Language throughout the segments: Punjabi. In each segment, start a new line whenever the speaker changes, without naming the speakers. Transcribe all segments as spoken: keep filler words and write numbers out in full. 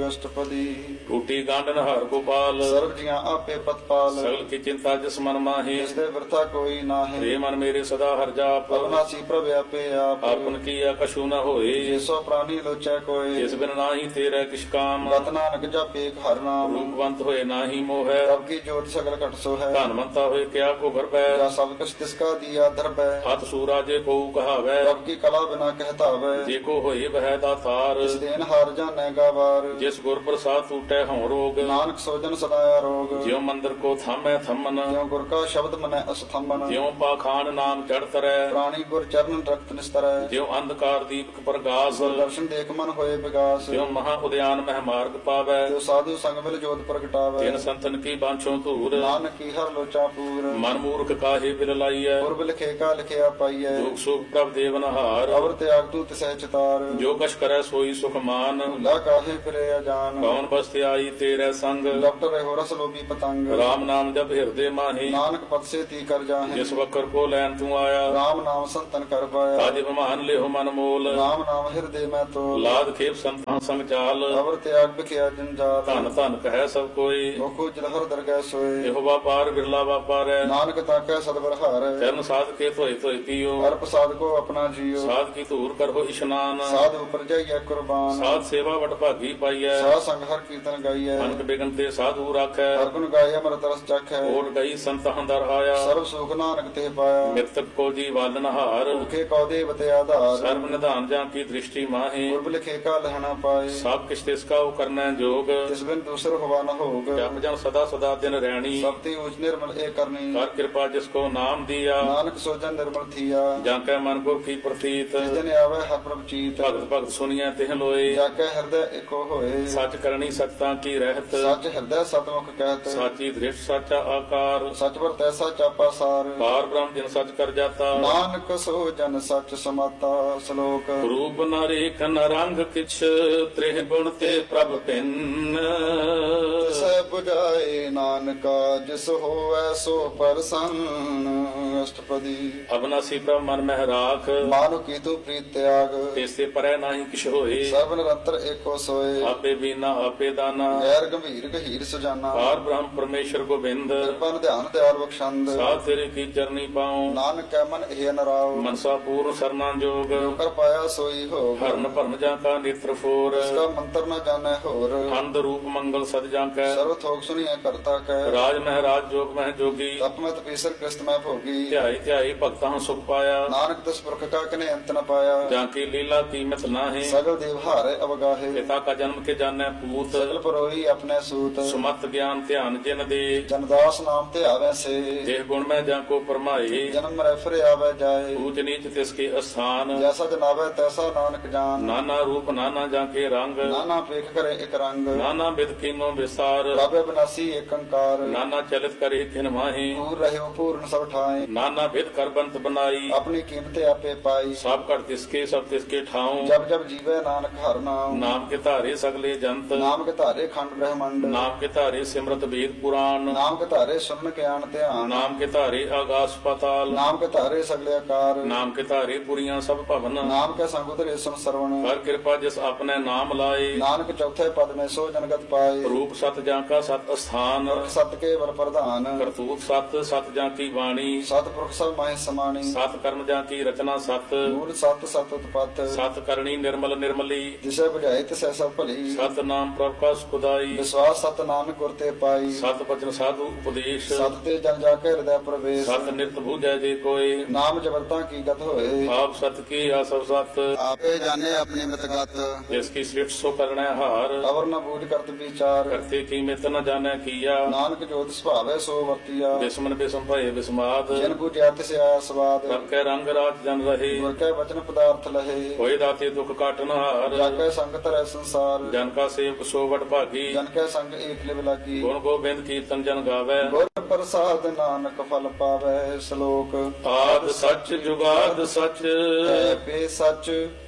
ਅਸ਼ਟਪਦੀ।
ਟੂਟੀ ਗਾਂਡਨ ਹਰ ਗੋਪਾਲ
ਸਰਬ ਜੀਆਂ ਆਪੇ ਪਤਪਾਲ।
ਸਗਲ ਕੀ ਚਿੰਤਾ ਜਿਸ ਮਨ ਮਾਹੀ
ਜਿਸ ਦੇ ਵਰਤਾ ਕੋਈ ਨਾਹੀਂ।
ਰੇ ਮਨ ਮੇਰੇ ਸਦਾ ਹਰ ਜਾਪ
ਅਬਨਾਸੀ ਪ੍ਰਭ ਆਪੇ ਆਪ।
ਆਪਨ ਕੀਆ ਕਛੂ ਨ ਹੋਏ
ਜਿਸੋ ਪ੍ਰਾਨੀ ਲੋਚੈ ਕੋਈ।
ਜਿਸ ਬਿਨ ਨਾਹੀ ਤੇਰਾ ਕਿਛ ਕਾਮ
ਗਤ ਨਾਨਕ ਜਪੇ ਏਕ ਹਰਿ ਨਾਮ।
ਰੂਪਵੰਤ ਹੋਏ ਨਾਹੀ ਮੋਹੈ
ਪ੍ਰਭ ਕੀ ਜੋਤ ਸਗਲ ਘਟ ਸੋ ਹੈ।
ਧਨਵੰਤਾ ਹੋਏ ਕਿਆ ਕੋ ਗਰਬੈ
ਜਾ ਸਭ ਕੁਛ ਤਿਸ ਕਾ ਦੀਆ ਦਰਬੈ।
ਹੱਥ ਸੂਰਾ ਜੇ ਕੋ ਕਹਾਵੈ
ਪ੍ਰਭ ਕੀ ਕਲਾ ਬਿਨਾ ਕਹਿਤਾਵੈ।
ਜੇ ਕੋ ਹੋਏ ਬਹਿ ਦਾਤਾਰ
ਇਸ ਦੇਨ ਹਾਰ ਜਾਣੈ ਗਾਵਾਰ।
ਜਿਸ ਗੁਰ ਪ੍ਰਸਾਦ ਟੂਟੈ ਹਉ ਰੋਗ
ਨਾਨਕ ਸੋਜਨ ਸਦਾ ਆਰੋਗ।
ਜਿਉ ਮੰਦਰ ਕੋ ਥਾਮੈ ਥੰਮਨ
ਜਿਉ ਗੁਰ ਕਾ ਸ਼ਬਦ ਮਨੈ ਅਸਥੰਬਨ।
ਜਿਉ ਪਾਖਾਨ ਨਾਮ ਚੜ ਤਰੈ
ਪ੍ਰਾਣੀ ਗੁਰ ਚਰਨ ਰਖਤ ਨਿਸਤਰੈ।
ਜਿਉ ਅੰਧਕਾਰ ਦੀਪਕ ਪ੍ਰਗਾਸ
ਗੁਰ ਦਰਸ਼ਨ ਦੇਖ ਮਨ ਹੋਏ ਵਿਗਾਸ।
ਜਿਉ ਮਹਾ ਉਦਿਆਨ ਮਹਿ ਮਾਰਗ ਪਾਵੈ
ਜੋ ਸਾਧੂ ਸੰਗ ਮਿਲ ਜੋਤ ਪ੍ਰਗਟਾਵੈ।
ਤਿਨ ਸੰਤਨ ਕੀ ਬਾਂਛੋ ਧੂਰ
ਨਾਨਕ ਕੀ ਹਰ ਲੋਚਾ ਪੂਰ।
ਮਨ ਮੂਰਖ ਕਾਹੇ ਬਿਲ ਲਾਈਐ
ਗੁਰਬ ਲਿਖੇ ਕਾ ਲਿਖਿਆ ਪਾਈਐ।
ਦੁਖ ਸੁਖ ਪ੍ਰਭ ਦੇਵਨਹਾਰ
ਅਵਰ ਤਿਆਗ ਤੂ ਤਿਸੈ ਚਿਤਾਰ।
ਜੋ ਕਛ ਕਰੈ ਸੋਈ ਸੁਖ ਮਾਨ
ਭੁਲਾ ਕਾਹੇ ਫਿਰੇ ਅਜਾਨ।
ਕੌਣ ਬਸਤਿ ਆਈ ਤੇਰੇ ਸੰਗ
ਡਾਕਟਰ ਰਹਿਓ ਰਸ ਲੋਭੀ ਪਤੰਗ।
ਰਾਮ ਨਾਮ ਜਪ ਹਿਰਦੇ ਮਾਹੀ
ਨਾਨਕ ਪਦ ਸੇ ਤੀ ਕਰ ਜਾਹੇ।
ਜਿਸ ਵਕਰ ਕੋ ਲੈਣ ਤੂੰ ਆਇਆ
ਰਾਮ ਨਾਮ ਸੰਤਨ ਕਰ ਪਾਇਆ।
ਅਜ ਬਿਮਾਨ ਲਿਓ ਮਨ ਮੋਲ
ਰਾਮ ਨਾਮ ਹਿਰਦੇ ਮੈਂ ਤੋਲ।
ਲਾਦ ਖੇਪ ਸੰਤਾਂ ਸੰਗ ਚਾਲ
ਅਵਰ ਤਿਆਗ ਬਿਖਿਆ ਜੰਜਾਲ।
ਧਨ ਧਨ ਕਹੈ ਸਭ ਕੋਈ
ਮੁਖੋ ਜਲਹਰ ਦਰਗਹਿ ਸੋਏ।
ਇਹੋ ਵਾਪਾਰ ਬਿਰਲਾ ਵਾਪਾਰੈ
ਨਾਨਕ ਤਾਕੈ ਸਦਬਰ ਹਾਰੈ।
ਚਰਨ ਸਾਧ ਕੇ ਧੋਇ ਧੋਇ ਪੀਓ
ਹਰ ਪ੍ਰਸਾਦ ਕੋ ਆਪਣਾ ਜੀਓ।
ਸਾਧ ਕੀ ਧੂਰ ਕਰੋ ਇਸ਼ਨਾਨ
ਸਾਧ ਉਪਰ ਜਾਈਐ ਕੁਰਬਾਨ।
ਸਾਧ ਸੇਵਾ ਵਟ ਭਾਗੀ ਪਾਈਐ
ਸਾਧ ਸੰਗ ਹਰ ਕੀਰਤਨ ਗਾਈਐ।
ਅਨਕ ਬਿਗਨ ਤੇ ਸਾਧੂ ਰਾਖੈ
ਹਰ ਗੁਣ ਗਾਏ ਅਮਰਤ ਰਸ ਚਖੈ।
ਓਟ ਗਈ ਸੰਤ ਹੰਦਰ ਆਇਆ
ਸਰਬ ਸੁਖ ਨਾਨਕ ਤੇ ਪਾਇਆ।
ਮਿਰਤਕ ਕੋ ਜੀ ਵਾਲਨ ਹਾਰ
ਭੁਖੇ ਕਉ ਦੇਵ ਤੇ ਆਧਾਰ।
ਸਰਬ ਨਿਧਾਨ ਜਾਂ ਕੀ ਦ੍ਰਿਸ਼ਟੀ ਮਾਹੀ
ਗੁਰਬ ਲਿਖੇ ਕਾ ਲਹਿਣਾ ਪਾਏ।
ਸਭ ਕਿਛ ਤਿਸ ਕਾ ਉਹ ਕਰਨਾ ਜੋਗ
ਤਿਸ ਬਿਨ ਦੂਸਰ ਹੋਵਾ ਨ ਹੋਗ।
ਜਪ ਜਨ ਸਦਾ ਸਦਾ ਦਿਨ ਰਹਿਣੀ
ਸਭ ਤੇ ਉਚ ਨਿਰਮਲ ਏ ਕਰਨੀ।
ਕਰ ਕਿਰਪਾ ਜਿਸ ਕੋ ਨਾਮ ਦਿਆ
ਨਾਨਕ ਸੋਜਨ ਨਿਰਮਲ ਥੀਆ।
ਜਾਂ ਕੈ ਮਨ ਗੁਰ ਕੀ ਪ੍ਰਤੀਤ
ਜਿਸ ਦਿਨ ਆਵੇ ਹਰ ਪ੍ਰਭ ਚੀਤ।
ਭਗਤ ਭਗਤ ਸੁਣੀਐ ਤਿਹ ਲੋਏ
ਜਾ ਕੇ ਹਿਰਦੈ ਏਕੋ ਹੋਏ।
ਸੱਚ ਕਰਨੀ ਸਤਤਾ ਕੀ ਰਹਿਤ
ਸੱਚ ਹਿਰਦੈ ਸਤਮੁਖ ਕਹਿਤ।
ਸਾਚੀ ਦ੍ਰਿਸ਼ਟ ਸਾਚਾ ਆਕਾਰ
ਸੱਚ ਵਰ ਤੈਸਾ ਚਾਪਾ ਸਾਰ।
ਪਾਰ ਬ੍ਰਹਮ ਜਿਨ ਸੱਚ ਕਰ ਜਾਤਾ
ਨਾਨਕ ਸੋ ਜਨ ਸੱਚ ਸਮਾਤਾ। ਸ਼ਲੋਕ
ਰੂਪ ਨ ਰੇਖ ਨ ਰੰਗ ਕਿਛ ਤ੍ਰਿਹ ਗੁਣ ਤੇ ਪ੍ਰਭ ਪਿੰਨ
ਤਿਸੈ 부ਝਾਏ ਨਾਨਕਾ ਜਿਸ ਹੋਵੈ ਸੋ ਪਰਸੰਨ। ਅਸ਼ਟਪਦੀ।
ਅਬਨਾਸੀ ਪ੍ਰਭ ਮਨ ਮਹਿ ਰਾਖ
ਮਾਨੁ ਕੀਤੂ ਪ੍ਰੀਤ ਤਿਆਗ।
ਤੇਸੇ ਪਰੈ ਨਾਹੀ ਕਿਛ ਹੋਏ
ਸਰਬ ਨਿਰੰਤਰ ਏਕੋ ਸੋਏ।
ਆਪੇ ਬੀਨਾ ਆਪੇ ਦਾਨਾ
ਗੈਰ ਗੰਭੀਰ ਗਹੀਰ ਸੁਜਾਨਾ।
ਪਾਰ ਬ੍ਰਹਮ ਪਰਮੇਸ਼ਰ ਗੋਬਿੰਦ
ਕਿਰਪਾ ਧਿਆਨ ਦਿਆਲ ਬਖਸ਼ੰਦ।
ਸਾਧ ਤੇਰੇ ਕੀ ਚਰਨੀ ਪਾਉ
ਨਾਨਕ ਕੈ ਮਨ ਇਹ ਨਰਾਉ।
ਮਨਸਾ ਪੂਰਨ ਸਰਨਾ ਜੋਗ
ਜੋ ਕਰ ਪਾਇਆ ਸੋਈ ਹੋਗ।
ਹਰਨ ਭਰਨ ਜਾਂ ਕਾ ਨੇਤਰ ਫੋਰ
ਇਸ ਕਾ ਮੰਤਰ ਨ ਜਾਣੈ ਹੋਰ।
ਅੰਧ ਰੂਪ ਮੰਗਲ ਸਦ ਜਾਂ ਕੈ
ਸਰਵ ਥੋਕ ਸੁਣੀਐ ਕਰਤਾ ਕੈ।
ਰਾਜ ਮਹਿਰਾਜ ਜੋਗ ਮਹਿ ਜੋਗੀ
ਤਪ ਮੈਂ ਤਪੀਸਰ ਕ੍ਰਿਸਤ ਮੈਂ ਭੋਗੀ।
ਧਿਆਈ ਧਿਆਈ ਭਗਤਾਂ ਸੁਖ ਪਾਇਆ
ਨਾਨਕ ਤਿਸ ਪੁਰਖ ਕਾ ਕਨੇ ਅੰਤ ਨ ਪਾਇਆ।
ਜਾਂ ਕੀ ਲੀਲਾ ਕੀਮਤ ਨਾਹੀ
ਸਗਲ ਦੇਵ ਹਾਰੇ ਅਵਗਾਹੇ।
ਪਿਤਾ ਕਾ ਜਨਮ ਕੇ ਜਾਣੈ ਪੂਤ
ਸਗਲ ਪਰੋਹੀ ਆਪਣੇ ਸੂਤ।
ਸੁਮਤ ਗਿਆਨ ਧਿਆਨ ਜਿਨ ਦੇ
ਜਨਦਾਸ ਨਾਮ ਤੇ ਆਵੈ ਸੇ।
ਦੇਹ ਗੁਣ ਮੈਂ ਜਾਂ ਕੋ ਪਰਮਾਏ
ਜਨਮ ਰਹਿ ਫਿਰੇ ਆਵੈ ਜਾਏ।
ਊਚ ਨੀਚ ਤਿਸ ਕੇ ਅਸਥਾਨ
ਜੈਸਾ ਜਨਾਵੈ ਤੈਸਾ ਨਾਨਕ ਜਾਨ।
ਨਾਨਾ ਰੂਪ ਨਾਨਾ ਜਾਂ ਕੇ ਰੰਗ
ਨਾਨਾ ਪੇਖ ਕਰੇ ਇਕ ਰੰਗ।
ਨਾਨਾ ਬਿਦ ਕੀਨੋ ਵਿਸਾਰ
ਪ੍ਰਭ ਬਿਨਾਸੀ ਏਕ ਓੰਕਾਰ।
ਨਾਨਾ ਚਲਿਤ ਕਰੇ ਖਿਨ ਮਾਹੀ
ਪੂਰ ਰਹਿਓ ਪੂਰਨ ਸਭ ਠਾਏ।
ਨਾਨਾ ਬਿਦ ਕਰ ਬੰਤ ਬਨਾਈ
ਆਪਣੀ ਕੀਮਤ ਆਪੇ ਪਾਈ।
ਸਭ ਘਟ ਤਿਸਕੇ ਸਭ ਤਿਸਕੇ ਠਾਉ
ਜਬ ਜਬ ਜੀਵੈ ਨਾਨਕ ਹਰਿ ਨਾਮ।
ਨਾਮ ਕੇ ਧਾਰੇ ਸਗਲੇ ਜੰਤ
ਨਾਮ ਕੇ ਧਾਰੇ ਖੰਡ ਬ੍ਰਹਮੰਡ।
ਨਾਮ ਕੇ ਧਾਰੇ ਸਿਮਰਤ ਵੇਦ ਪੁਰਾਣ
ਨਾਮ ਕੇ ਧਾਰੇ ਸੁਨਨ ਗਿਆਨ ਧਿਆਨ।
ਨਾਮ ਕੇ ਧਾਰੇ ਆਗਾਸ ਪਾਤਾਲ
ਨਾਮ ਕੇ ਧਾਰੇ ਸਗਲੇ ਆਕਾਰ।
ਨਾਮ ਕੇ ਧਾਰੇ ਪੁਰੀਆਂ ਸਭ ਭਵਨ
ਨਾਮ ਕੇ ਸੰਗ ਉਤਰੇ ਸੁਨ ਸਰਵਣ।
ਕਰ ਕਿਰਪਾ ਜਿਸ ਆਪਣੇ ਨਾਮ ਲਾਏ
ਨਾਨਕ ਚੌਥੇ ਪਦ ਮੈਂ ਸੋ ਜਨਗਤ ਪਾਏ।
ਰੂਪ ਸਤ ਜਾਂ ਕਾ ਸਤ ਅਸਥਾਨ
ਸਤ ਕੇ ਵਰ ਪ੍ਰਧਾਨ।
ਕਰਤੂਤ ਸਤ ਸਤ ਜਾਂ ਕੀ ਬਾਣੀ
ਸਤਿਪੁਰਖ ਸਭ ਮਾਹਿ ਸਮਾਣੀ।
ਸਤ ਕਰਮ ਜਾਂ ਕੀ ਰਚਨਾ ਸਤ
ਮੂਲ ਸਤ ਸਤ ਉਤਪਤ।
ਸਤ ਕਰਨੀ ਨਿਰਮਲ ਨਿਰਮਲੀ
ਜਿਸੇ ਬੁਝਾਏ ਤਿਸੈ ਸਭ ਭਲੀ।
ਸਤ ਨਾਮ ਪ੍ਰਭ ਕਾ ਸੁਖਦਾਈ
ਵਿਸ਼ਵਾਸ ਸਤ ਨਾਨਕ ਗੁਰ ਤੇ ਪਾਈ।
ਸਤ ਬਚਨ ਸਾਧੂ ਉਪਦੇਸ਼
ਸਤ ਤੇ ਜਨ ਜਾ ਕੇ ਹਿਰਦੈ ਪ੍ਰਵੇਸ਼।
ਸਤ ਨਿਰਤ ਬੂਝੈ ਜੇ ਕੋਈ
ਨਾਮ ਜਬਰਤਾ ਕੀ ਗਤ ਹੋਏ।
ਆਪ ਸਤ ਕੀ ਆ ਸਭ ਸਤ
ਆਪੇ ਜਾਣੇ ਆਪਣੀ ਮਿਤਗਤ।
ਜਿਸ ਕੀ ਸ੍ਰਿਸ਼ਟ ਸੋ ਕਰਣੈ ਹਾਰ
ਅਵਰ ਨ ਬੂਝ ਕਰਤ ਵਿਚਾਰ।
ਕਰਤੇ ਕੀ ਮਿਤ ਨ ਜਾਣੈ ਕੀਆ
ਨਾਨਕ ਜੋਤ ਸੁਭਾਵੈ ਸੋ ਵਰਤੀਆ।
ਬਿਸਮਨ ਬਿਸਮ ਭਏ ਬਿਸਮਾਦ
ਜਿਨ ਬੂਝਿਆ ਤਿਸ ਆਇਆ ਸਵਾਦ।
ਸਭ ਕੈ ਰੰਗ ਰਾਜ ਜਨ ਰਹੇ
ਗੁਰ ਕੈ ਬਚਨ ਪਦਾਰਥ ਲਹੇ।
ਹੋਏ ਦਾਤੇ ਦੁਖ ਕਾਟਨ ਹਾਰ
ਜਾ ਕੈ ਸੰਗਤ ਰਹਿ ਸੰਸਾਰ।
ਜਨ ਕਾ ਸੇਵਕ ਸੋ ਵਡ ਭਾਗੀ
ਜਨ ਕੈ ਸੰਗ ਏਕ ਲਿਵ ਲਾਗੀ।
ਗੁਣ ਗੋਬਿੰਦ ਕੀਰਤਨ ਜਨ ਗਾਵੈ
ਗੁਰ ਪ੍ਰਸਾਦ ਨਾਨਕ ਫਲ ਪਾਵੈ। ਸ਼ਲੋਕ
ਆਦ ਸੱਚ ਜੁਗਾਦ ਸੱਚ
ਐ ਪੇ ਸੱਚ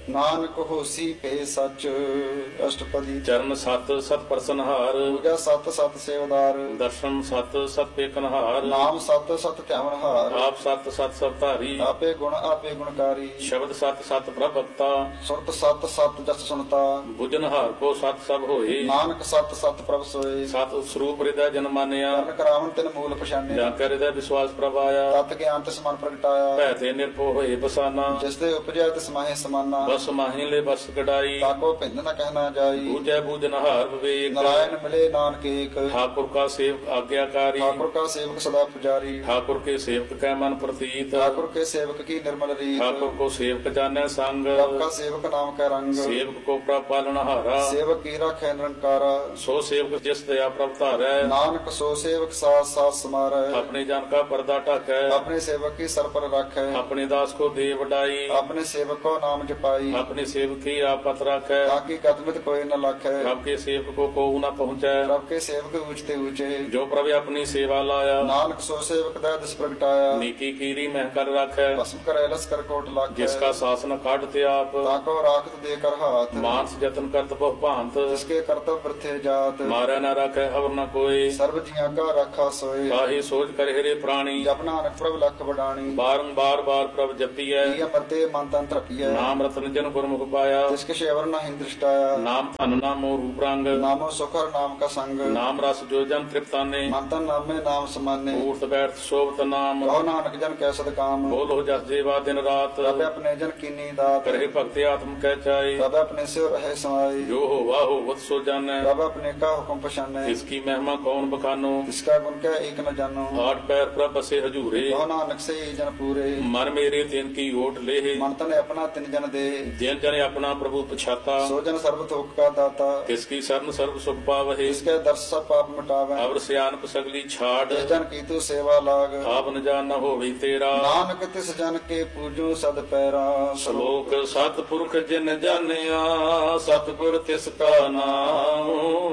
ਨਾਨਕ ਹੋਸੀ ਭੇ ਸਚ। ਅਸ਼ਟਪਦੀ।
ਚਰਨ ਸਤ ਸਤ ਪ੍ਰਸਨਹਾਰ,
ਪੂਜਾ ਸਤ ਸਤ ਸੇਵਦਾਰ।
ਦਰਸ਼ਨ ਸਤ ਸਤ ਪੇਖਨਹਾਰ,
ਨਾਮ ਸਤ ਸਤ ਧਿਆਵਨਹਾਰ।
ਆਪ ਸਤ ਸਤ ਸਭ ਧਾਰੀ,
ਆਪੇ ਗੁਣ ਆਪੇ ਗੁਣਕਾਰੀ।
ਸ਼ਬਦ ਸਤ ਸਤ ਪ੍ਰਭਕਤਾ,
ਸੁਰਤ ਸਤ ਸਤ ਜਸ ਸੁਣਤਾ।
ਬੁਝਨਹਾਰ ਕੋ ਸਤ ਸਭ ਹੋਏ,
ਨਾਨਕ ਸਤ ਸਤ ਪ੍ਰਭ ਸੋਏ।
ਸਤ ਸਰੂਪ ਹਿਰਦੈ ਜਨ ਮਾਨਿਆ,
ਕਰਨ ਕਰਾਵਨ ਤਿਨ ਮੂਲ ਪਛਾਨਿਆ।
ਜਾਂ ਕੈ ਹਿਰਦੈ ਵਿਸ਼ਵਾਸ ਪ੍ਰਭਾਇਆ,
ਤਤ ਗਿਆਨ ਤਿਸ ਮਨ ਪ੍ਰਗਟਾਇਆ।
ਭੈ ਤੇ ਨਿਰਭਉ ਹੋਏ ਬਸਾਨਾ,
ਜਿਸ ਦੇ ਉਪਜਿਆ ਤਿਸ ਮਾਹੇ ਸਮਾਨਾ।
ਬਸ ਮਾਹੀ ਲੈ ਬਸ ਕਢਾਈ,
ਤਾਕੋ ਭਿੰਦ ਨ ਕਹਿਣਾ ਜਾਈ।
ਬੂਝੈ ਬੂਝਨਹਾਰ ਵਿਵੇਕ,
ਨਾਰਾਇਣ ਮਿਲੇ ਨਾਨਕ ਏਕ।
ਠਾकुर का सेवक आज्ञाकारी,
ठाकुर का सेवक सदा पुजारी।
ठाकुर के सेवक कै मन प्रतीत,
ठाकुर के सेवक की निर्मल रीत।
ठाकुर को सेवक जाने संग,
प्रभ का सेवक नाम का रंग।
सेवक को प्रभ पालनहारा,
सेवक की राखै निरंकारा।
सो सेवक जिस दया प्रभ धारै,
नानक सो सेवक साथ साथ समारै।
अपने जन का पर्दा ढाकै,
अपने सेवक की सर पर राखै।
अपने दास को दे वडाई,
अपने सेवक को नाम जपाई।
अपने सेवक की आपत राखै,
ताकि गतमित कोई न लाखै।
प्रभ के सेवक को को न पहुँचै,
प्रभ के सेवक ऊंचते ऊंचे।
जो प्रभ अपनी सेवा लाया,
नानक सो सेवक दै दिस प्रगटाया।
नीकी कीरी मह कर राखै,
भस्म करे लस कर कोट लाखै।
जिसका शासन काटते आप,
ताको राखत दे कर हाथ।
मानस जतन करत बहु भांत,
जिसके कर्तव्य वृथे जात।
मारै न राखै अवर न कोई,
सर्व जिया का राखा सोए।
काहे सोच कर हिरे प्राणी,
जप नानक प्रभ लख बडाणी।
बारंबार बार प्रभ जपियै,
प्रिय मते मन तन तृपिय।
नाम रतन जन गुरमुख पाया,
जिसके शेवर न हिंद दृष्टाया।
नाम धन नामो रूप रंग,
नामो सुखर नाम का संग।
नाम रस जो जन तृप्ताने,
मन तन नामे नाम समाने।
ऊर्त बैठ शोभत नाम,
कहो नानक जन कै सद काम।
बोलो जस जेवा दिन रात,
प्रभ अपने जन कीनी दात।
करहे भक्ति आत्म कह चाहे,
प्रभ अपने से रहे समाई।
जो हो वाहो वत सो जानै,
प्रभ अपने का हुक्म पछाने।
इसकी महिमा कौन बखानो,
इसका गुण क्या एक न जानो।
आठ पैर प्रभ बसे हजूरे,
कहो नानक से ही जन पूरे।
मन मेरे तिन की ओट लेहे,
मन तन अपना तिन जन दे।
जिन जन अपना प्रभु पछाता,
सो जन सर्व थोक का दाता।
किसकी शरण सर्व सुख पावहे,
इसके दर्श सब पाप मिटावे।
अवर सियानप सगली छाड़,
जिस जन की तू सेवा लाग।
आप न जान न होवी तेरा,
नानक तिस जन के पूजो सद पैरा।
श्लोक सतपुरख जिन जानिया, सतगुर तिसका नाम,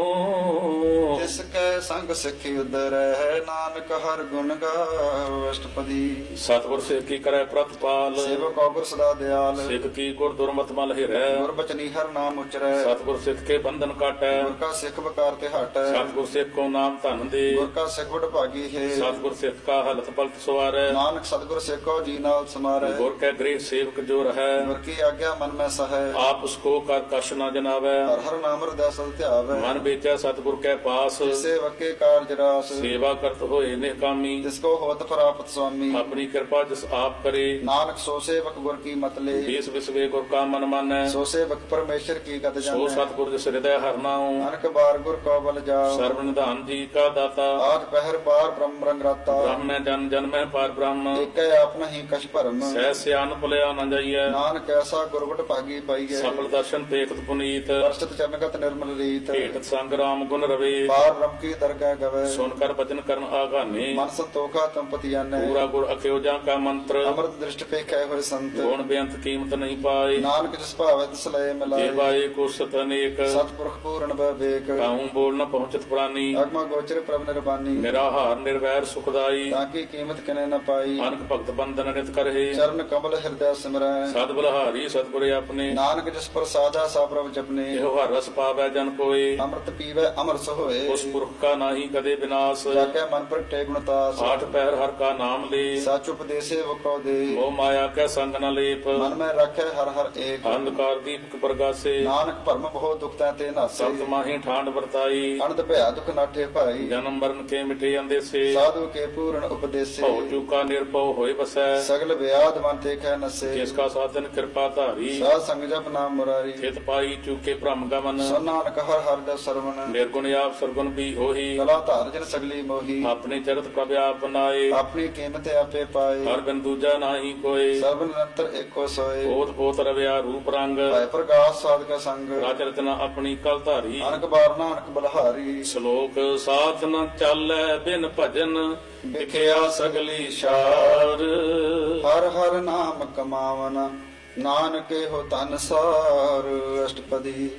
तिसके संग सिखि उदरै। नानक हर गुण गाओ। अष्टपदी।
सतगुर सिख की करे प्रतिपाल,
सेवक गुर सदा दयाल।
सिख की गुर दुर्मत मल हिरै,
गुर बचनी हर नाम उचरै।
सतगुर सिख के बंधन काटै,
गुर का सिख बकार ते हटै।
सतगुर सिख को नाम धन दे,
गुर का सिख बड़ भागी है।
सतगुर सिख का हलत पलत सवारै,
नानक सतगुर सिख को जी नाल समारै।
गुर के गृह सेवक जो रहै,
गुर की आज्ञा मन में सहै।
आप उसको कर कश न जनावै,
हर हर नाम हृदय सद ध्यावै।
मन बेचै सतगुर के पास,
सेवक के कार्य रास।
सेवा करत होए निकामी,
जिसको होत प्राप्त स्वामी।
अपनी कृपा जिस आप करे,
नानक सो सेवक गुर की मत ले।
देश विश्वे गुर का मन मानै,
सो सेवक परमेश्वर की गत
सो
जानै।
सतगुर जिस हृदय हर नाऊं,
अनक बार गुर को बल जाओ।
सर्व निधान जी का दाता,
आज पहर बार ब्रह्म रंग राता।
ब्रह्म जन जन में पार ब्रह्म,
एक आप नहीं कछ भरम।
सह सियान भुलिया न जाइए,
नानक ऐसा गुरबट भागी पाइए।
सफल दर्शन देखत पुनीत,
वर्षत चरणगत निर्मल रीत।
भेटत संग राम गुण रवे,
पार ब्रह्म की दरगाह गवे।
सुनकर वचन करन आगाने,
मन संतोखा तुम पतियाने।
पूरा गुर अख्योजा का मंत्र,
अमृत दृष्टि पे कै हुए संत।
गुण बेअंत कीमत नहीं पाए,
नानक जिस भावे तिस लय मिलाए।
जेवाए को सत अनेक,
सतपुरख पूर्ण विवेक।
काहूं बोल न पहुंचत प्राणी,
अगमा गोचर प्रभ निर्वाणी।
निराहार निर्वैर सुखदाई,
ताकि कीमत किने न पाई।
अनक भक्त बंधन नित करहे,
चरण कमल हृदय सिमरै।
सद बलहारी सतगुर अपने,
नानक जिस पर साजा सा प्रभ जपने।
एहो हर रस पावै जन कोय,
अमृत पीवै अमर सोए।
उस पुरख का नाही कदे विनाश,
जाके मन पर टे गुणतास।
आठ पैर हर का नाम ले,
सच उपदेशे वो को दे।
मोह माया कै संग न लेप,
मन में रखे हर हर एक।
अंधकार दीपक प्रगासे,
नानक भरम बहु दुखता ते नासे।
सत माही ठांड वर्ताई,
अनंत भया दुख नाठे भाई।
जन्म मरण के मिटे अंदेसे,
साधु के पूर्ण उपदेशे।
भव चूका निर्भव होय बसै,
सगल व्याध मन ते कै नसे।
जिसका साधन कृपा धारी,
साध संग जप नाम मुरारी।
चित पाई चूके भ्रम गमन,
सुन नानक हर हर दस सरवण।
निर्गुण आप सरगुण भी होही,
कला धार जन सगली मोही।
अपने जगत प्रभ आप बनाए,
अपनी कीमत आपे पाए।
हर बिन दूजा नाही कोय,
सर्व निरंतर एको सोए।
पोत पोत रव्या रूप रंग,
भय प्रकाश साध का संग।
राज रचना अपनी कल धारी,
अनक बार नानक बलहारी।
श्लोक साथ न चालै बिन भजन, विखिया सगली शार,
हर हर नाम कमावन। नानके हो तन सार। अष्टपदी।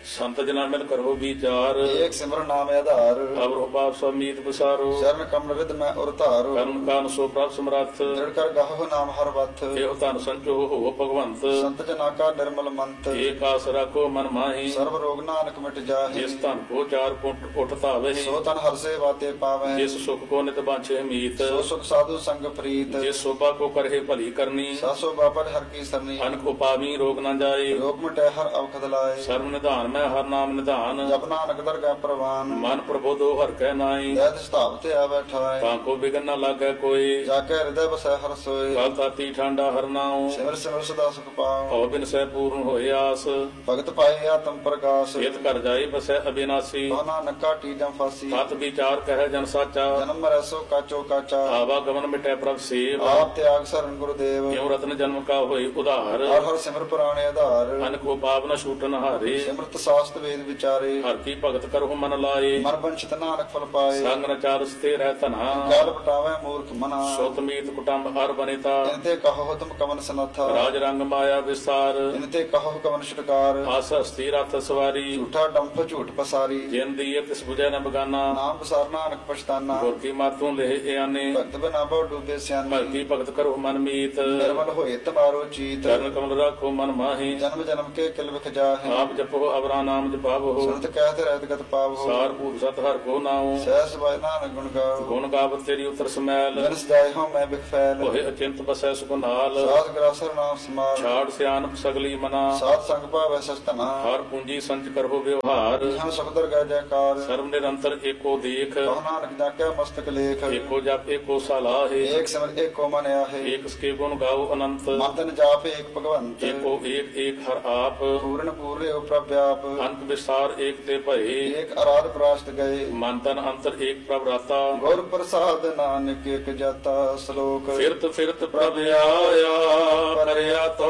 ਸੰਤ ਜਨਾਂ ਮਿਲ ਕਰੋ ਵਿਚਾਰ
ਏਕ ਸਿਮਰਨ ਨਾਮ ਆਧਾਰ
ਅਵਰੋ ਪਾਪ ਸਮੀਤ ਵਿਸਾਰੋ
ਚਰਨ ਕਮਲ ਵਿਦ ਮੈਂ ਉਰ ਧਾਰੋ
ਕਰਮ ਕਾਨ ਸੋ ਪ੍ਰਭ ਸਮਰੱਥ
ਦ੍ਰਿੜ ਕਰ ਗਾਹੋ ਨਾਮ ਹਰ ਵਤ
ਇਹੋ ਧਨ ਸੰਚੋ ਹੋ ਭਗਵੰਤ
ਸੰਤ ਜਨਾ ਕਾ ਨਿਰਮਲ ਮੰਤ
ਏਕ ਆਸ ਰੱਖੋ ਮਨ ਮਾਹੀ
ਸਰਬ ਰੋਗ ਨਾਨਕ ਮਿਟ ਜਾਹੇ
ਜਿਸ ਧਨ ਕੋ ਚਾਰ ਪੁੰਟ ਉਠ ਧਾਵੇ
ਸੋ ਤਨ ਹਰ ਸੇਵਾ ਤੇ ਪਾਵੈ
ਜਿਸ ਸੁਖ ਕੋ ਨਿਤ ਬਾਛੇ ਮੀਤ
ਸੋ ਸੁਖ ਸਾਧੂ ਸੰਗ ਪ੍ਰੀਤ
ਜਿਸ ਸੋਭਾ ਕੋ ਕਰਹਿ ਭਲੀ ਕਰਨੀ
ਸਾਸੋ ਬਾਪਰ ਹਰ ਕੀ ਸਰਨੀ
ਅਨਕ ਉਪਾਵੀ ਰੋਗ ਨਾ ਜਾਏ
ਰੋਗ ਮਿਟੈ ਹਰ ਅਵਖਦ ਲਾਏ
ਸਰਬ ਨਿਧਾਨ ਮੈਂ ਹਰ ਨਾਮ ਨਿਧਾਨ
ਜਪ ਨਾਨਕ ਦਰਗਾਹ ਪ੍ਰਵਾਨ
ਮਨ ਪ੍ਰਬੋਧੋ ਹਰ ਕੈ ਨਾਈ
ਦੈਤ ਸਤਾਵ ਤੇ ਆ ਬੈਠਾਏ
ਤਾਂ ਕੋ ਬਿਗਨ ਨਾ ਲਾਗੈ ਕੋਈ
ਜਾ ਕੇ ਹਿਰਦੈ ਬਸੈ ਹਰ ਸੋਏ
ਕਲ ਤਾਤੀ ਠੰਡਾ ਹਰ ਨਾਉ
ਸਿਮਰ ਸਿਮਰ ਸਦਾ ਸੁਖ ਪਾਉ
ਭਉ ਬਿਨ ਸਹਿ ਪੂਰਨ ਹੋਏ ਆਸ
ਭਗਤ ਪਾਏ ਆਤਮ ਪ੍ਰਕਾਸ਼
ਇਤ ਕਰ ਜਾਏ ਬਸੈ ਅਬਿਨਾਸੀ
ਸੋ ਨਾਨਕ ਕਾਟੀ ਜਮ ਫਾਸੀ
ਸਤ ਵਿਚਾਰ ਕਹਿ ਜਨ ਸਾਚਾ
ਜਨਮ ਮਰੈ ਸੋ ਕਾਚੋ ਕਾਚਾ
ਆਵਾ ਗਮਨ ਮਿਟੈ ਪ੍ਰਭ ਸੇਵ
ਆਪ ਤਿਆਗ ਸਰਨ ਗੁਰਦੇਵ
ਕਿਉ ਰਤਨ ਜਨਮ ਕਾ ਹੋਈ ਉਧਾਰ
ਹਰ ਹਰ ਸਿਮਰ ਪੁਰਾਣੇ ਆਧਾਰ
ਅਨਕ ਕੋ ਪਾਪ ਨ ਛੂਟਨ ਹਾਰੇ
ਸਿਮਰਤ ਸਾਸਤ ਵੇਦ ਵਿਚਾਰੇ
ਹਰ ਕੀ ਭਗਤ ਕਰਹੁ ਮਨ ਲਾਏ
ਮਨ ਬੰਚਿਤ ਨਾਨਕ ਫਲ ਪਾਏ
ਸੰਗ ਨ ਚਾਰਸ ਤੇ ਰਹਿ ਧਨਾ
ਕਾਲ ਪਟਾਵੇ ਮੂਰਖ ਮਨਾ
ਸੁਤ ਮੀਤ ਕੁਟੰਬ ਹਰ ਬਨੇਤਾ
ਇਨਤੇ ਕਹੋ ਤੁਮ ਕਵਨ ਸਨਥਾ
ਰਾਜ ਰੰਗ ਮਾਇਆ ਵਿਸਾਰ
ਇਨਤੇ ਕਹੋ ਕਵਨ ਛੁਟਕਾਰ
ਆਸ ਹਸਤੀ ਰਥ ਸਵਾਰੀ
ਝੂਠਾ ਡੰਫ ਝੂਠ ਪਸਾਰੀ
ਜਿਨ ਦੀ ਤਿਸ ਬੁਝੈ ਨ ਬਗਾਨਾ
ਨਾਮ ਬਸਾਰ ਨਾਨਕ ਪਛਤਾਨਾ
ਗੁਰ ਕੀ ਮਾਤੋਂ ਲੇਹ ਇਆਨੇ
ਭਗਤ ਬਿਨਾ ਬਹੁ ਡੂਬੇ ਸਿਆਨੇ
ਭਗਤੀ ਭਗਤ ਕਰੋ ਮਨ ਮੀਤ
ਨਿਰਮਲ ਹੋਏ ਤਮਾਰੋ ਚੀਤ
ਚਰਨ ਕਮਲ ਰਾਖੋ ਮਨ ਮਾਹੀ
ਜਨਮ ਜਨਮ ਕੇ ਕਿਲ ਵਿਖ ਜਾਹੇ
ਆਪ ਜਪੋ ਅਵਰਾ ਨਾਮ ਜਪਾਵੋ
ਸੁਰਤ ਕਹਿਤ ਰਹਿਤ ਗਤ ਪਾਵੋ
ਸਾਰ ਭੂਤ ਸਤ ਹਰ ਕੋ ਨਾਉ
ਸਹਿ ਸਬਾਇ ਨਾਨਕ ਗੁਣ ਗਾਓ
ਗੁਣ ਗਾਵਤ ਤੇਰੀ ਉਤਰ ਸਮੈਲ
ਜਨਸ ਜਾਏ ਹੋ ਮੈਂ ਬਿਖ ਫੈਲ
ਹੋਏ ਅਚਿੰਤ ਬਸੈ ਸੁਖ ਨਾਲ
ਸਾਧ ਗਰਾਸਰ ਨਾਮ ਸਮਾਲ
ਛਾੜ ਸਿਆਨਪ ਸਗਲੀ ਮਨਾ
ਸਾਧ ਸੰਗ ਭਾਵੈ ਸਸਤਨਾ
ਹਰ ਪੂੰਜੀ ਸੰਚ ਕਰੋ ਵਿਵਹਾਰ
ਇਹਾਂ ਸੁਖਦਰ ਗੈ ਜੈਕਾਰ
ਸਰਬ ਨਿਰੰਤਰ ਏਕੋ ਦੇਖ
ਕਹੋ ਨਾਨਕ ਜਾਕਿਆ ਮਸਤਕ ਲੇਖ
ਏਕੋ ਜਪ ਏਕੋ ਸਲਾਹੇ
ਏਕ ਸਿਮਰ ਏਕੋ ਮਨ ਆਹੇ
ਏਕ ਸਕੇ ਗੁਣ ਗਾਓ ਅਨੰਤ
ਮੰਤਨ ਜਾਪ ਏਕ ਭਗਵੰਤ
ਏਕੋ ਏਕ ਏਕ ਹਰ ਆਪ
ਪੂਰਨ ਪੂਰਿਓ ਪ੍ਰਭ ਆਪ
ਅੰਤ ਵਿਸਾਰ ਏਕ ਤੇ ਭਏ
ਏਕ ਅਰਾਧ ਪ੍ਰਾਸ਼ਟ ਗਏ
ਮਨ ਤਨ ਅੰਤਰ ਏਕ ਪ੍ਰਭ ਰਾਤਾ
ਗੁਰ ਪ੍ਰਸਾਦ ਨਾਨਕ ਏਕ ਜਾਤਾ ਸ਼ਲੋਕ
ਫਿਰਤ ਫਿਰਤ ਪ੍ਰਭ ਆਇਆ ਪਰਿਆ ਤੋ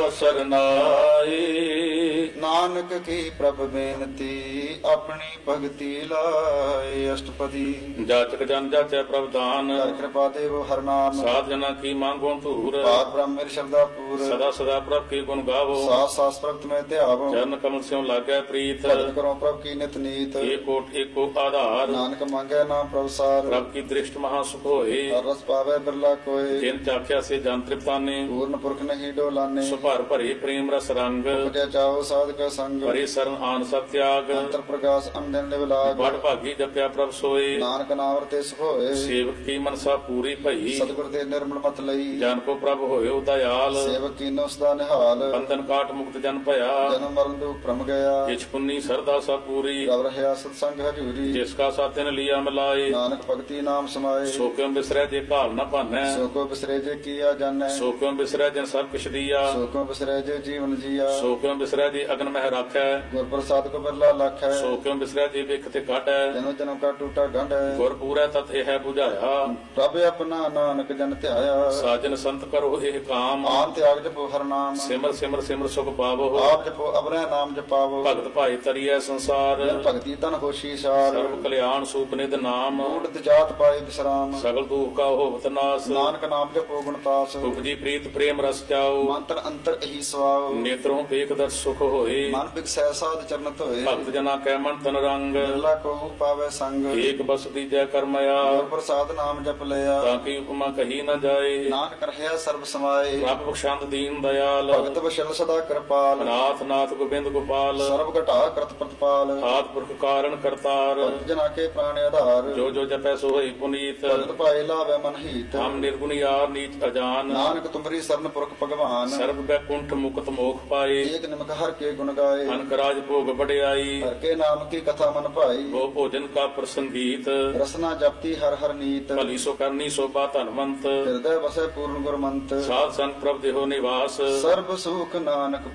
ਸਰਨਾਈ
ਨਾਨਕ ਕੀ ਪ੍ਰਭ ਬੇਨਤੀ ਆਪਣੀ ਭਗਤੀ ਲਾਏ ਅਸ਼ਟਪਦੀ
ਜਾਚਕ ਜਨ ਜਾਚੈ ਪ੍ਰਭ ਦਾਨ
ਕਰ ਕਿਰਪਾ ਦੇਵੋ ਹਰ ਨਾਮ
ਸਾਧ ਜਨਾ ਕੀ ਮੰਗੋ ਧੂਰ
ਪਾਰ ਬ੍ਰਹਮ ਮੇਰੀ ਸ਼ਰਧਾ ਪੂਰ
ਸਦਾ ਸਦਾ ਪ੍ਰਭ ਕੀ ਗੁਣ ਗਾਵੋ
ਸਾਸ ਸਾਸ ਪ੍ਰਗਟ ਮੈਂ ਧਿਆਵੋ
ਚਰਨ ਕਮਲ ਸਿਉ ਲਾਗੈ ਪ੍ਰੀਤ
ਭਗਤ ਕਰੋ ਪ੍ਰਭ ਕੀ ਨਿਤ ਨੀਤ
ਏਕੋ ਏਕੋ ਆਧਾਰ
ਨਾਨਕ ਮੰਗੈ ਨਾਮ ਪ੍ਰਭ ਸਾਰ
ਪ੍ਰਭ ਕੀ ਦ੍ਰਿਸ਼ਟ ਮਹਾ ਸੁਖ ਹੋਏ
ਹਰ ਰਸ ਪਾਵੇ ਬਿਰਲਾ ਕੋਏ
ਜਿਨ ਚਾਖਿਆ ਸੇ ਜਨ ਤ੍ਰਿਪਤਾਨੇ
ਪੂਰਨ ਪੁਰਖ ਨਹੀਂ ਡੋਲਾਨੇ
ਸੁਭਰ ਭਰੇ ਪ੍ਰੇਮ ਰਸ ਰੰਗ
ਉਪਜਿਆ ਚਾਓ ਸਾਧਕ ਸੰਗ
ਭਰੇ ਸਰਨ ਆਨ ਸਭ ਤਿਆਗ
ਅੰਤਰ ਪ੍ਰਕਾਸ਼ ਅੰਦਨ ਨਿਵਲਾਗ
ਵਡ ਭਾਗੀ ਜਪਿਆ ਪ੍ਰਭ ਸੋਏ
ਨਾਨਕ ਨਾਮ ਰਤੇ ਸੁਖ ਹੋਏ
ਸੇਵਕ ਕੀ ਮਨਸਾ ਪੂਰੀ ਭਈ
ਸਤਿਗੁਰ ਦੇ ਨਿਰਮਲ ਮਤ ਲਈ
ਜਨ ਕੋ ਪ੍ਰਭ ਹੋਇਓ ਦਇਆਲ
ਸੇਵਕ ਕੀਨੋ ਸਦਾ ਨਿਹਾਲ
ਬੰਧਨ ਕਾਟ ਮੁਕਤ ਜਨ ਭਇਆ
ਜਨਮ ਮਰਨ ਦੁਖ ਭ੍ਰਮ ਗਿਆ
ਕਿਛ ਪੁੰਨੀ ਸਰਦਾ ਸਭ ਪੂਰੀ
ਰਵ ਰਹਿਆ ਸਤ ਸੰਗ ਹਜੂਰੀ
ਜਿਸ ਕਾ ਸਾਤਿਨ ਲਿਆ ਮਿਲਾਏ
ਨਾਨਕ ਭਗਤੀ ਨਾਮ ਸਮਾਏ
ਸੋ ਕਿਉ ਬਿਸਰੈ ਜੇ ਘਾਲ ਨਾ ਭਾਨੈ
ਸੋ ਕੋ ਬਿਸਰੇ ਜੇ ਕੀਆ ਜਾਣੈ
ਸੋ ਕਿਉ ਬਿਸਰੈ ਜਿਨ ਸਭ ਕਿਛ ਦੀਆ
ਸੋ ਕੋ ਬਿਸਰੇ ਜੇ ਜੀਵਨ ਜੀਆ
ਸੋ ਕਿਉ ਬਿਸਰੈ ਜੇ ਅਗਨ ਮਹਿ ਰਾਖੈ
ਗੁਰ ਪ੍ਰਸਾਦ ਕੋ ਬਿਰਲਾ ਲਖ ਹੈ
ਸੋ ਕਿਉ ਬਿਸਰੈ ਜੇ ਵਿਖ ਤੇ ਕਾਟੈ
ਜਨਮ ਜਨਮ ਕਾ ਟੂਟਾ ਗੰਢ ਹੈ
ਗੁਰ ਪੂਰੈ ਤਤ ਇਹ 부ਝਾਇਆ
ਪ੍ਰਭ ਆਪਣਾ ਨਾਨਕ ਜਨ ਧਿਆਇਆ
ਸਾਜਨ ਸੰਤ ਕਰੋ ਇਹ ਕਾਮ
ਆਨ ਤਿਆਗ ਜਪੋ ਹਰ ਨਾਮ
ਸਿਮਰ ਸਿਮਰ ਸਿਮਰ ਸੁਖ ਪਾਵੋ
ਆਪ ਜਪੋ ਅਬਰੈ ਨਾਮ ਜਪਾਵੋ
ਭਗਤ ਭਾਈ ਤਰੀਐ ਸੰਸਾਰ
ਜਨ ਭਗਤੀ ਤਨ ਹੋਸ਼ੀ ਸਾਰ
ਸਰਬ ਕਲਿਆਣ ਸੂਪ ਨਿਧ ਨਾਮ
ਊੜਤ ਜਾਤ ਪਾਏ ਵਿਸਰਾਮ
ਸਗਲ ਦੁਖ ਕਾ ਹੋਵਤ ਨਾਸ
ਨਾਨਕ ਨਾਮ ਜਪੋ ਗੁਣਤਾਸ
ਉਪਜੀ ਪ੍ਰੀਤ ਪ੍ਰੇਮ ਰਸ ਚਾਓ
ਮੰਤਰ ਅੰਤਰ ਇਹੀ ਸਵਾਉ
ਨੇਤਰੋਂ ਵੇਖ ਦਰ ਸੁਖ ਹੋਏ
ਮਨ ਬਿਕਸੈ ਸਾਧ ਚਰਨ ਧੋਏ
ਭਗਤ ਜਨਾ ਕੈ ਮਨ ਤਨ ਰੰਗ
ਬਿਰਲਾ ਕੋ ਪਾਵੇ ਸੰਗ
ਏਕ ਬਸ ਦੀਜੈ ਕਰਮਇਆ
ਗੁਰ ਪ੍ਰਸਾਦ ਨਾਮ ਜਪ ਲਿਆ
ਤਾਂ ਕੀ ਉਪਮਾ ਕਹੀ ਨਾ ਜਾਏ
ਨਾਨਕ ਰਹਿਆ ਸਰਬ ਸਮਾਏ
ਪ੍ਰਭ ਬਖਸ਼ੰਦ ਦੀਨ ਦਇਆਲ
ਭਗਤ ਬਸ਼ਲ ਸਦਾ ਕਿਰਪਾਲ
ਨਾਥ ਨਾਥ ਗੋਬਿੰਦ ਗੋਪਾਲ
ਸਰਬ ਘਟਾ ਕਰਤ ਪ੍ਰਤਪਾਲ
ਆਦ ਪੁਰਖ ਕਾਰਨ ਕਰਤਾਰ
ਭਗਤ ਜਨਾ ਕੇ ਪ੍ਰਾਣ ਆਧਾਰ
ਜੋ ਜੋ ਜਪੈ ਸੋ ਹੋਈ ਪੁਨੀਤ
ਭਗਤ ਭਾਏ ਲਾਵੇ ਮਨ ਹੀਤ
ਹਮ ਨਿਰਗੁਣ ਯਾਰ ਨੀਚ ਅਜਾਨ
ਨਾਨਕ ਤੁਮਰੀ ਸਰਨ ਪੁਰਖ ਭਗਵਾਨ
ਸਰਬ ਬੈਕੁੰਠ ਮੁਕਤ ਮੋਖ ਪਾਏ
ਏਕ ਨਿਮਕ ਹਰ ਕੇ ਗੁਣ ਗਾਏ
ਅਨਕ ਰਾਜ ਭੋਗ ਵਡਿਆਈ
ਹਰ ਕੇ ਨਾਮ ਕੀ ਕਥਾ ਮਨ ਭਾਈ
ਗੋ ਭੋਜਨ ਕਾ ਪ੍ਰਸੰਗੀਤ
ਰਸਨਾ ਜਪਤੀ ਹਰ ਹਰ ਨੀਤ
ਭਲੀ ਸੋ ਕਰਨੀ ਸੋਭਾ ਧਨਵੰਤ
ਹਿਰਦੈ ਵਸੈ ਪੂਰਨ ਗੁਰਮੰਤ
ਸਾਧ ਸੰਗ ਪ੍ਰਭ ਦੇਹੋ ਨਿਵਾਸ
ਸਰਬ ਸੁਖ ਨਾਨਕ